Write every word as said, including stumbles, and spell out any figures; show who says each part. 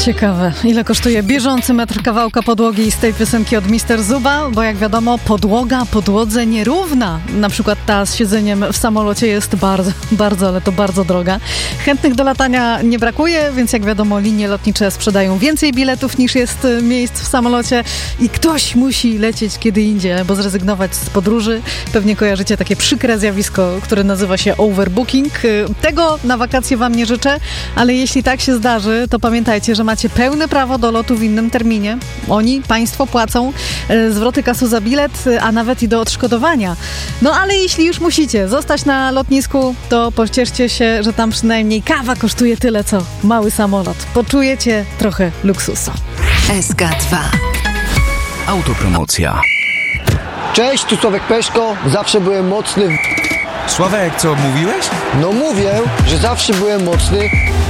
Speaker 1: Ciekawe, ile kosztuje bieżący metr kawałka podłogi z tej piosenki od mister Zuba, bo jak wiadomo, podłoga podłodze nierówna. Na przykład ta z siedzeniem w samolocie jest bardzo, bardzo, ale to bardzo droga. Chętnych do latania nie brakuje, więc jak wiadomo, linie lotnicze sprzedają więcej biletów niż jest miejsc w samolocie i ktoś musi lecieć kiedy indziej, bo zrezygnować z podróży. Pewnie kojarzycie takie przykre zjawisko, które nazywa się overbooking. Tego na wakacje wam nie życzę, ale jeśli tak się zdarzy, to pamiętajcie, że macie pełne prawo do lotu w innym terminie. Oni, państwo płacą e, zwroty kasu za bilet, a nawet i do odszkodowania. No ale jeśli już musicie zostać na lotnisku, to pocieszcie się, że tam przynajmniej kawa kosztuje tyle, co mały samolot. Poczujecie trochę luksusu.
Speaker 2: S K dwa.
Speaker 3: Autopromocja.
Speaker 4: Cześć, tu Sławek Peszko. Zawsze byłem mocny w...
Speaker 3: Sławek, co mówiłeś?
Speaker 4: No mówię, że zawsze byłem mocny